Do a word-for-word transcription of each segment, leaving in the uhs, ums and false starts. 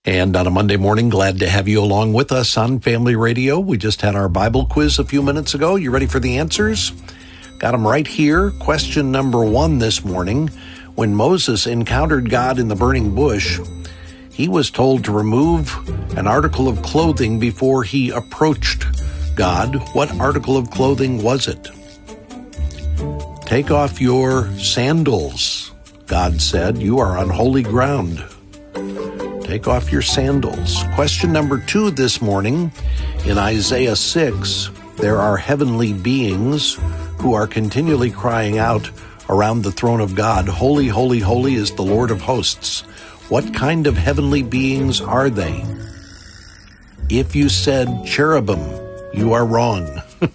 And on a Monday morning, glad to have you along with us on Family Radio. We just had our Bible quiz a few minutes ago. You ready for the answers? Got them right here. Question number one this morning. When Moses encountered God in the burning bush, he was told to remove an article of clothing before he approached God. What article of clothing was it? Take off your sandals, God said. You are on holy ground. Take off your sandals. Question number two this morning. In Isaiah six, there are heavenly beings who are continually crying out around the throne of God, "Holy, holy, holy is the Lord of hosts." What kind of heavenly beings are they? If you said cherubim, you are wrong.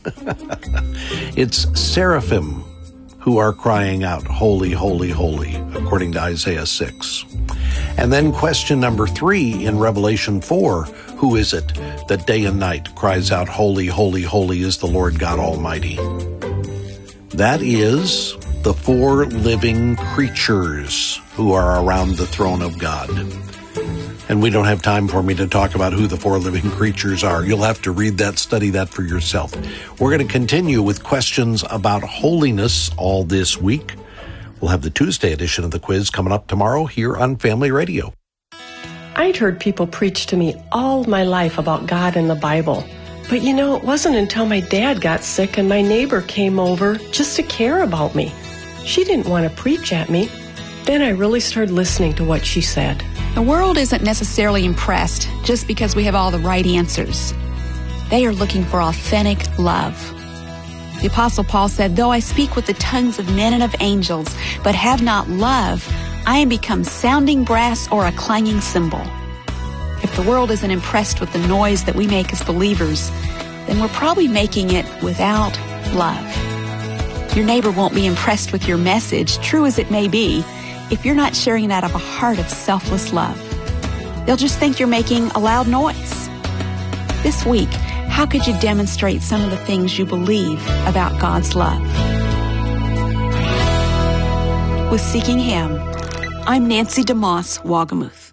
It's seraphim who are crying out, "Holy, holy, holy," according to Isaiah six. And then question number three in Revelation four, who is it that day and night cries out, "Holy, holy, holy is the Lord God Almighty"? That is the four living creatures who are around the throne of God. And we don't have time for me to talk about who the four living creatures are. You'll have to read that, study that for yourself. We're going to continue with questions about holiness all this week. We'll have the Tuesday edition of the quiz coming up tomorrow here on Family Radio. I'd heard people preach to me all my life about God and the Bible. But you know, it wasn't until my dad got sick and my neighbor came over just to care about me. She didn't want to preach at me. Then I really started listening to what she said. The world isn't necessarily impressed just because we have all the right answers. They are looking for authentic love. The Apostle Paul said, "Though I speak with the tongues of men and of angels, but have not love, I am become sounding brass or a clanging cymbal." If the world isn't impressed with the noise that we make as believers, then we're probably making it without love. Your neighbor won't be impressed with your message, true as it may be, if you're not sharing it out of a heart of selfless love. They'll just think you're making a loud noise. This week, how could you demonstrate some of the things you believe about God's love? With Seeking Him, I'm Nancy DeMoss, Wagamuth.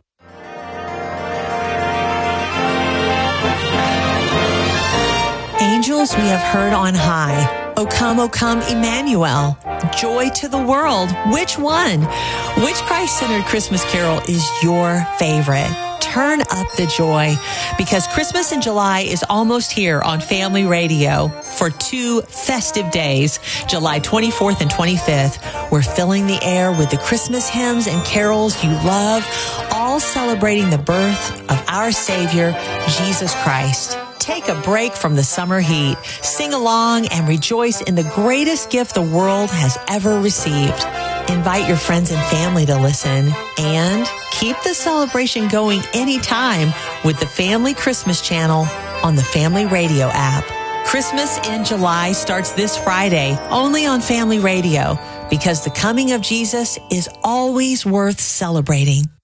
Angels we have heard on high. O come, O come, Emmanuel. Joy to the world. Which one? Which Christ-centered Christmas carol is your favorite? Turn up the joy, because Christmas in July is almost here on Family Radio for two festive days, July twenty-fourth and twenty-fifth. We're filling the air with the Christmas hymns and carols you love, all celebrating the birth of our Savior, Jesus Christ. Take a break from the summer heat, sing along, and rejoice in the greatest gift the world has ever received. Invite your friends and family to listen, and keep the celebration going anytime with the Family Christmas Channel on the Family Radio app. Christmas in July starts this Friday, only on Family Radio, because the coming of Jesus is always worth celebrating.